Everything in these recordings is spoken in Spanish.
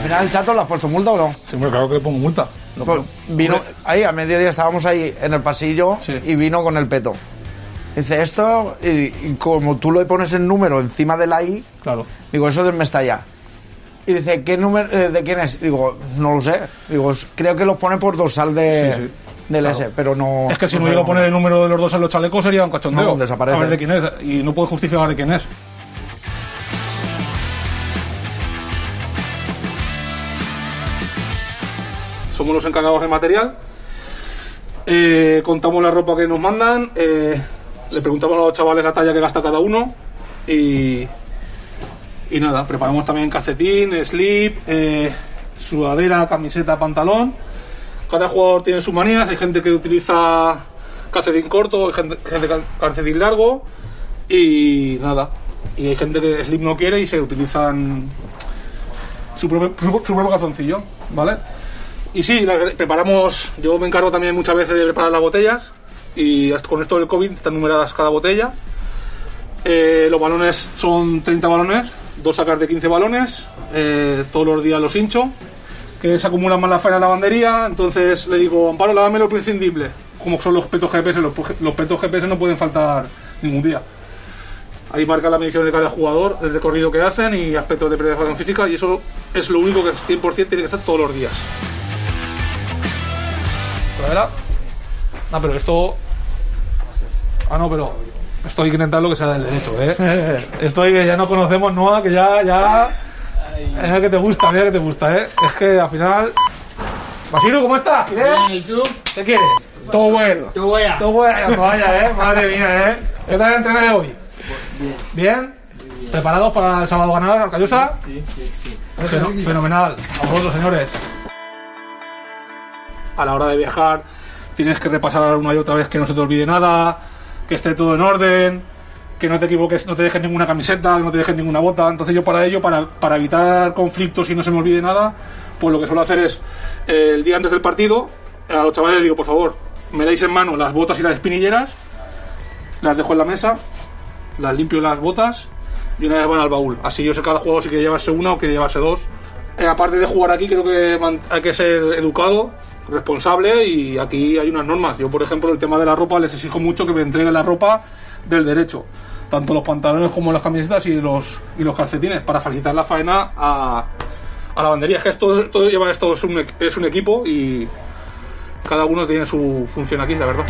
final el Chato le has puesto multa o no? Sí, pero claro que le pongo multa. Pues vino ahí, a mediodía estábamos ahí en el pasillo y vino con el peto. Dice esto, y como tú le pones el número encima de la I, claro. Digo, eso de Mestalla. Y dice, ¿qué número, de quién es? Digo, no lo sé. Digo, creo que los pone por dorsal del claro. S, pero no... Es que si no llega a poner el número de los dos en los chalecos sería un cachondeo. No, desaparece. A ver de quién es, y no puede justificar de quién es. Somos los encargados de material. Contamos la ropa que nos mandan. Le preguntamos a los chavales la talla que gasta cada uno. Y nada, preparamos también calcetín, slip, sudadera, camiseta, pantalón. Cada jugador tiene sus manías. Hay gente que utiliza calcetín corto, hay gente calcetín largo. Y nada. Y hay gente que slip no quiere y se utilizan su propio calzoncillo, ¿vale? Y sí, preparamos, yo me encargo también muchas veces de preparar las botellas y con esto del COVID están numeradas cada botella. Los balones son 30 balones, 2 sacas de 15 balones, todos los días los hincho, que se acumulan más la faena en la lavandería, entonces le digo, Amparo, lávame lo imprescindible, como son los petos GPS, los petos GPS no pueden faltar ningún día. Ahí marca la medición de cada jugador, el recorrido que hacen y aspectos de preparación física, y eso es lo único que 100% tiene que estar todos los días. No, pero esto... no, pero esto hay que intentarlo que sea del derecho, ¿eh? Esto hay que ya no conocemos, Noa, que ya... Es que te gusta, mira que te gusta, ¿eh? Es que al final... Basiru, ¿cómo estás? Bien, ¿y tú? ¿Qué quieres? Todo bueno. Todo bueno. Todo bueno, vaya, ¿eh? Madre mía, ¿eh? ¿Qué tal el entreno de hoy? Bien. ¿Bien? ¿Preparados para el sábado ganar al Callosa? Sí. Fenomenal. A vosotros, señores. A la hora de viajar tienes que repasar una y otra vez que no se te olvide nada, que esté todo en orden, que no te equivoques, no te dejes ninguna camiseta, que no te dejes ninguna bota. Entonces yo para ello, para evitar conflictos y no se me olvide nada, pues lo que suelo hacer es el día antes del partido a los chavales les digo, por favor, me dais en mano las botas y las espinilleras, las dejo en la mesa, las limpio las botas y una vez van al baúl. Así yo sé cada jugador si quiere llevarse una o quiere llevarse dos. Aparte de jugar aquí, creo que hay que ser educado, responsable, y aquí hay unas normas. Yo, por ejemplo, el tema de la ropa, les exijo mucho que me entreguen la ropa del derecho, tanto los pantalones como las camisetas y los calcetines, para facilitar la faena a la lavandería. Es que todo lleva esto, es un equipo y cada uno tiene su función aquí, la verdad.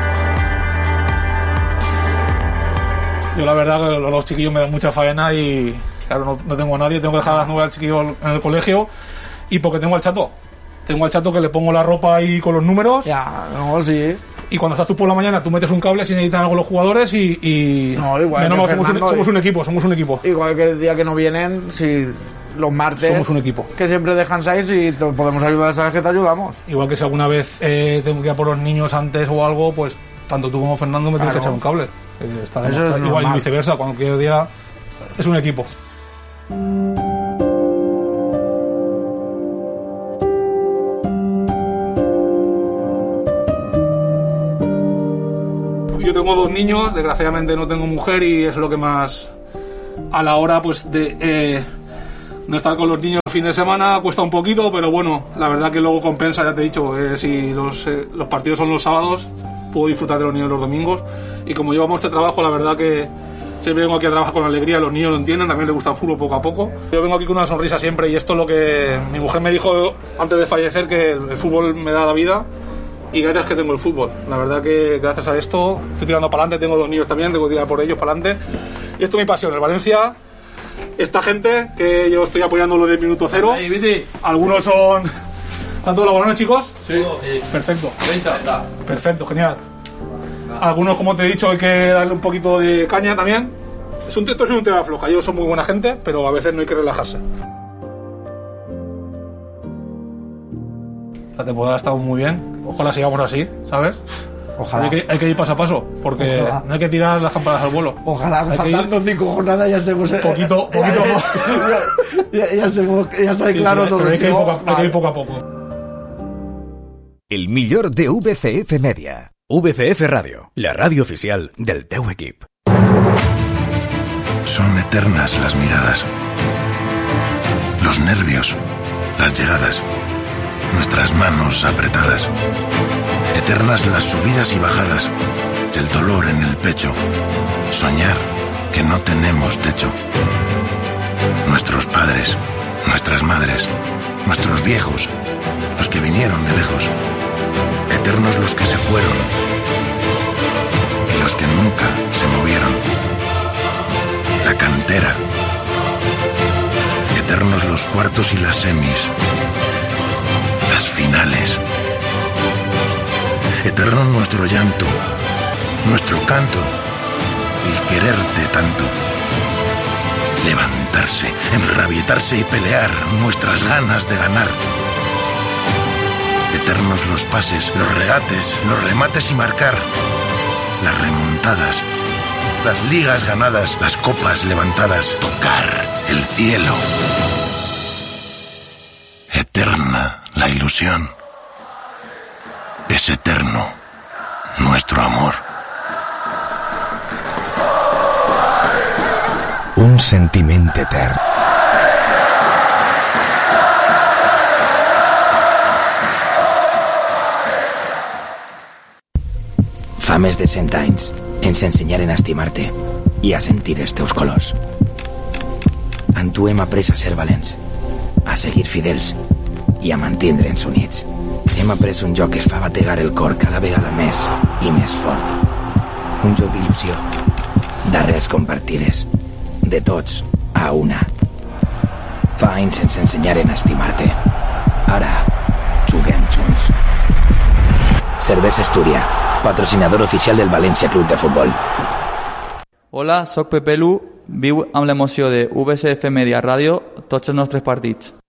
Yo la verdad que los chiquillos me dan mucha faena y claro, no tengo a nadie, tengo que dejar a las 9 al chiquillo en el colegio, y porque tengo al Chato. Tengo al Chato que le pongo la ropa ahí con los números. Ya, no, sí. Y cuando estás tú por la mañana, tú metes un cable si necesitan algo los jugadores y no, igual no, somos un equipo. Igual que el día que no vienen, si los martes... Somos un equipo. Que siempre dejan salir, si te podemos ayudar, sabes que te ayudamos. Igual que si alguna vez tengo que ir a por los niños antes o algo, pues tanto tú como Fernando me tienes que echar un cable. Eso es igual y viceversa, cualquier día es un equipo. Yo tengo 2 niños, desgraciadamente no tengo mujer y es lo que más a la hora pues de no estar con los niños el fin de semana cuesta un poquito, pero bueno, la verdad que luego compensa, ya te he dicho, si los partidos son los sábados, puedo disfrutar de los niños los domingos, y como llevamos este trabajo, la verdad que siempre vengo aquí a trabajar con alegría, los niños lo entienden, también les gusta el fútbol poco a poco. Yo vengo aquí con una sonrisa siempre, y esto es lo que mi mujer me dijo antes de fallecer, que el fútbol me da la vida. Y gracias que tengo el fútbol. La verdad que gracias a esto estoy tirando para adelante. Tengo 2 niños también, tengo que tirar por ellos para adelante. Y esto es mi pasión. El Valencia, esta gente que yo estoy apoyando lo del minuto cero. Algunos son... ¿Están todos los balones, chicos? Sí. Perfecto. Perfecto, genial. Algunos, como te he dicho, hay que darle un poquito de caña también. Esto es un tema floja. Ellos son muy buena gente, pero a veces no hay que relajarse. La temporada ha estado muy bien. Ojalá sigamos así, ¿sabes? Ojalá. Hay que ir paso a paso, porque Ojalá. no hay que tirar las campanas al vuelo. Ojalá, faltando 5 jornadas ya estemos... Poquito más. ya está claro todo. Pero hay que ir poco a poco. El millor de VCF Media. VCF Radio, la radio oficial del teu equip. Son eternas las miradas, los nervios, las llegadas, nuestras manos apretadas. Eternas las subidas y bajadas, el dolor en el pecho, soñar que no tenemos techo. Nuestros padres, nuestras madres, nuestros viejos, los que vinieron de lejos, eternos los que se fueron y los que nunca se movieron. La cantera, eternos los cuartos y las semis, las finales. Eterno nuestro llanto, nuestro canto y quererte tanto. Levantarse, enrabietarse y pelear, nuestras ganas de ganar. Eternos los pases, los regates, los remates y marcar. Las remontadas, las ligas ganadas, las copas levantadas. Tocar el cielo. Eterna la ilusión. Es eterno nuestro amor. Un sentiment etern. Fa més de 100 anys ens ensenyaren a estimar-te i a sentir els teus colors. En tu hem après a ser valents, a seguir fidels i a mantindre'ns units. Hem après un joc que es fa bategar el cor cada vegada més i més fort. Un joc d'il·lusió, d'arrels compartides, de tots a una. Fa anys ens ensenyaren a estimar-te. Ara juguem junts. Cervesa Astúria, patrocinador oficial del València Club de Futbol. Hola, soc Pepe Lu, viu amb l'emoció de VCF Media Ràdio tots els nostres partits.